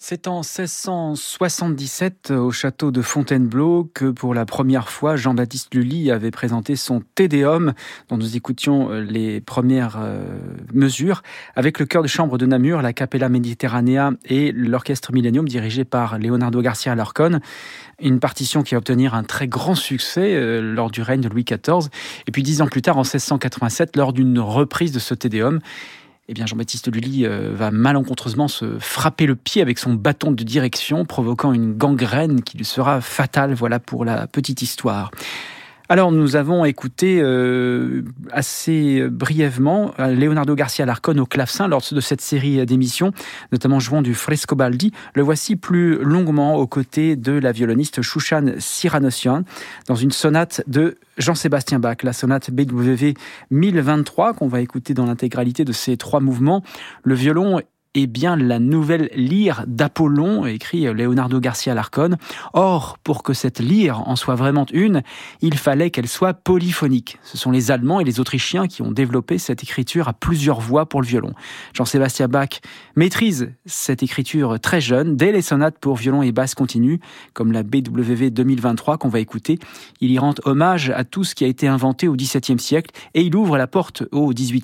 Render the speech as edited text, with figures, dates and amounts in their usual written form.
C'est en 1677, au château de Fontainebleau, que pour la première fois, Jean-Baptiste Lully avait présenté son Te Deum, dont nous écoutions les premières mesures, avec le chœur de chambre de Namur, la Capella Mediterranea et l'orchestre Millennium, dirigé par Leonardo García Alarcón. Une partition qui va obtenir un très grand succès lors du règne de Louis XIV. Et puis 10 ans plus tard, en 1687, lors d'une reprise de ce Te Deum, eh bien Jean-Baptiste Lully va malencontreusement se frapper le pied avec son bâton de direction, provoquant une gangrène qui lui sera fatale. Voilà pour la petite histoire. Alors, nous avons écouté assez brièvement Leonardo García Alarcón au clavecin lors de cette série d'émissions, notamment jouant du Frescobaldi. Le voici plus longuement aux côtés de la violoniste Shoushan Siranossian dans une sonate de Jean-Sébastien Bach, la sonate BWV 1023 qu'on va écouter dans l'intégralité de ces 3 mouvements. Le violon est bien la nouvelle lyre d'Apollon, écrit Leonardo García Alarcón. Or, pour que cette lyre en soit vraiment une, il fallait qu'elle soit polyphonique. Ce sont les Allemands et les Autrichiens qui ont développé cette écriture à plusieurs voix pour le violon. Jean-Sébastien Bach maîtrise cette écriture très jeune, dès les sonates pour violon et basse continue, comme la BWV 2023 qu'on va écouter. Il y rend hommage à tout ce qui a été inventé au XVIIe siècle et il ouvre la porte au XVIIIe